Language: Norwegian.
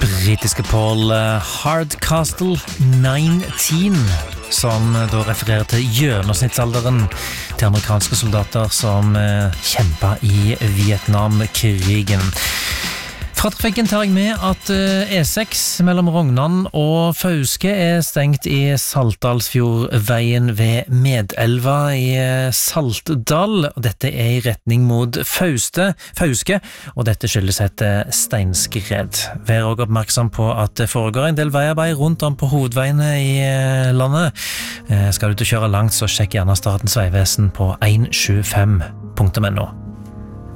Britiske Paul Hardcastle 19, som da refererer til gjennomsnittsalderen til amerikanske soldater som kjempet i Vietnamkrigen. Fra trafikken tar jeg med at E6 mellom Rognan og Fauske stengt i Saltdalsfjordveien ved Medelva i Saltdal. Dette i retning mot Fauske, og dette skyldes et steinskred. Vær også oppmerksom på at det foregår en del veiarbeid rundt om på hovedveiene i landet. Skal du ut og kjøre langt, så sjekk gjerne Statens Vegvesen på 175.no.